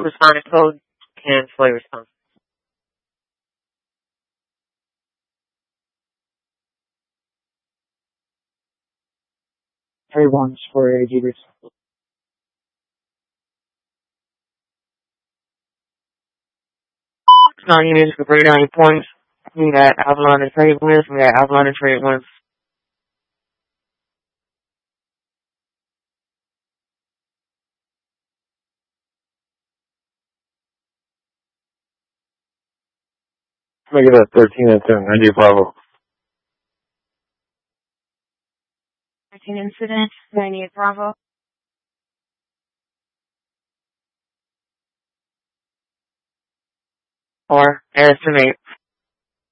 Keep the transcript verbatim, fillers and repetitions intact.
Supersonic code, can fully respond. Three ones for A G Bs. Non-units for three ninety points. We got Avalon and Trade Winds. We got Avalon and Trade Winds. Make it a thirteen and ten. ninety Bravo. thirteen incident, ninety-eight Bravo. Or estimate